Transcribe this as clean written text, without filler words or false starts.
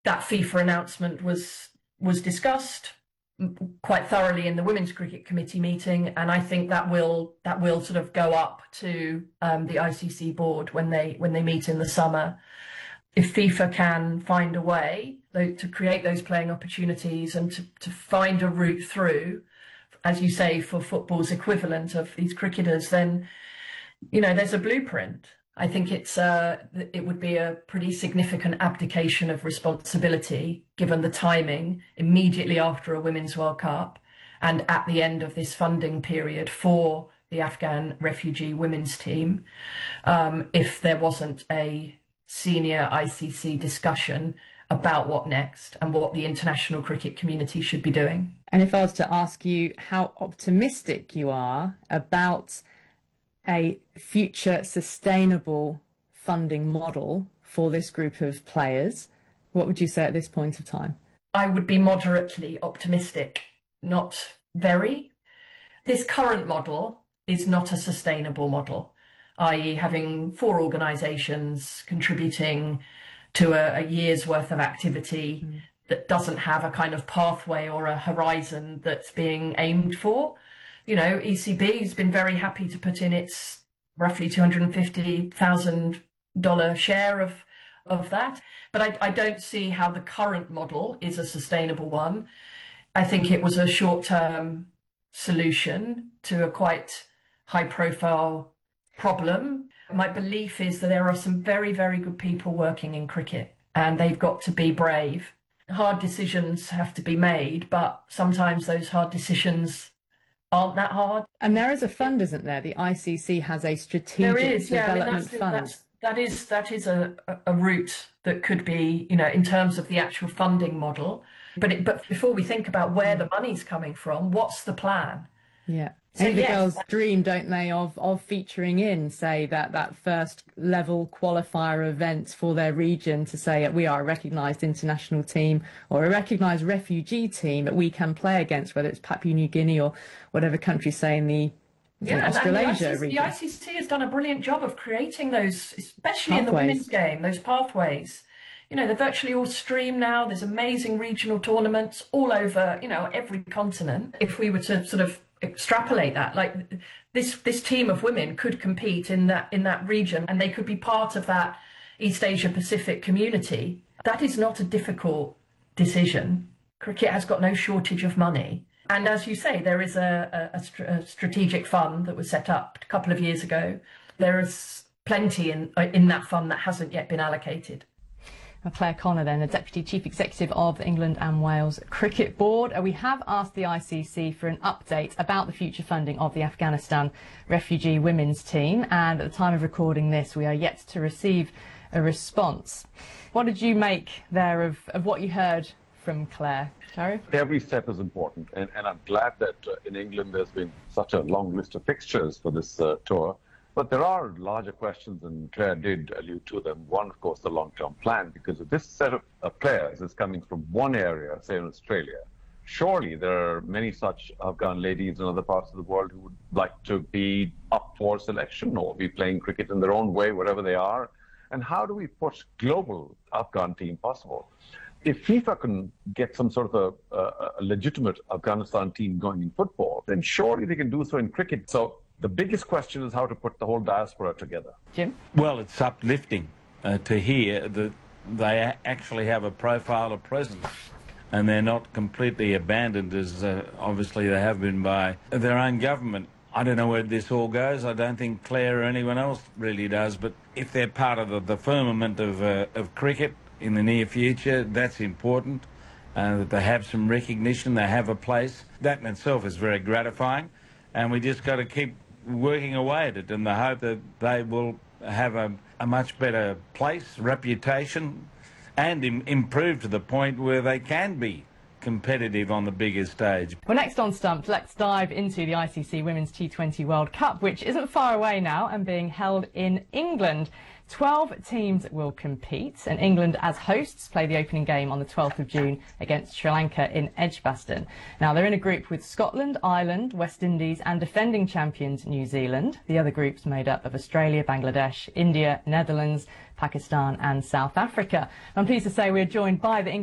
that FIFA announcement was discussed quite thoroughly in the Women's Cricket Committee meeting, and I think that will sort of go up to the ICC board when they meet in the summer. If FIFA can find a way to create those playing opportunities and to find a route through, as you say, for football's equivalent of these cricketers, then, there's a blueprint. I think it would be a pretty significant abdication of responsibility, given the timing immediately after a Women's World Cup and at the end of this funding period for the Afghan refugee women's team, if there wasn't a senior ICC discussion about what next and what the international cricket community should be doing. And if I was to ask you how optimistic you are about a future sustainable funding model for this group of players, what would you say at this point of time? I would be moderately optimistic, not very. This current model is not a sustainable model, i.e. having 4 organisations contributing to a year's worth of activity that doesn't have a kind of pathway or a horizon that's being aimed for. ECB has been very happy to put in its roughly $250,000 share of that. But I don't see how the current model is a sustainable one. I think it was a short-term solution to a quite high-profile problem. My belief is that there are some very, very good people working in cricket, and they've got to be brave. Hard decisions have to be made, but sometimes those hard decisions aren't that hard. And there is a fund, isn't there? The ICC has a strategic development fund. That is a route that could be, in terms of the actual funding model. But before we think about where the money's coming from, what's the plan? Yeah. So the girls dream, don't they, of featuring in, say, that first level qualifier event for their region to say we are a recognised international team or a recognised refugee team that we can play against, whether it's Papua New Guinea or whatever country, say, in the Australasia region. The ICC has done a brilliant job of creating those, especially in the women's game, those pathways. They're virtually all streamed now. There's amazing regional tournaments all over, every continent. If we were to sort of extrapolate that, like this team of women could compete in that region, and they could be part of that East Asia Pacific community. That is not a difficult decision. Cricket has got no shortage of money, and as you say, there is a strategic fund that was set up a couple of years ago. There is plenty in that fund that hasn't yet been allocated. Claire Connor, then, the Deputy Chief Executive of the England and Wales Cricket Board. We have asked the ICC for an update about the future funding of the Afghanistan refugee women's team, and at the time of recording this, we are yet to receive a response. What did you make there of what you heard from Claire? Sharif? Every step is important, and I'm glad that in England there's been such a long list of fixtures for this tour. But there are larger questions, and Claire did allude to them. One, of course, the long-term plan, because if this set of players is coming from one area, say in Australia, surely there are many such Afghan ladies in other parts of the world who would like to be up for selection or be playing cricket in their own way, wherever they are. And how do we push global Afghan team possible? If FIFA can get some sort of a legitimate Afghanistan team going in football, then surely they can do so in cricket. So the biggest question is how to put the whole diaspora together. Jim? Well, it's uplifting to hear that they actually have a profile of presence and they're not completely abandoned as obviously they have been by their own government. I don't know where this all goes. I don't think Claire or anyone else really does, but if they're part of the firmament of cricket in the near future, that's important, that they have some recognition, they have a place. That in itself is very gratifying, and we just got to keep working away at it in the hope that they will have a much better place, reputation, and improve to the point where they can be competitive on the bigger stage. Well, next on Stumped, let's dive into the ICC Women's T20 World Cup, which isn't far away now and being held in England. 12 teams will compete, and England as hosts play the opening game on the 12th of June against Sri Lanka in Edgbaston. Now, they're in a group with Scotland, Ireland, West Indies and defending champions New Zealand. The other group's made up of Australia, Bangladesh, India, Netherlands, Pakistan and South Africa. I'm pleased to say we're joined by the England